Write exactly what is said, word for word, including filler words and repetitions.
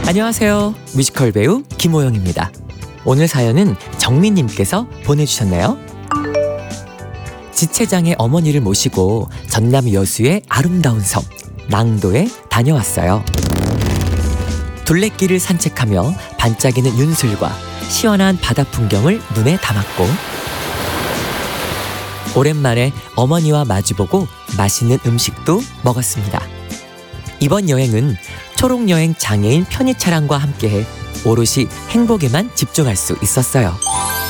안녕하세요. 뮤지컬 배우 김호영입니다. 오늘 사연은 정민님께서 보내주셨네요. 지체장의 어머니를 모시고 전남 여수의 아름다운 섬 낭도에 다녀왔어요. 둘레길을 산책하며 반짝이는 윤술과 시원한 바다 풍경을 눈에 담았고, 오랜만에 어머니와 마주보고 맛있는 음식도 먹었습니다. 이번 여행은 초록여행 장애인 편의차량과 함께해 오롯이 행복에만 집중할 수 있었어요.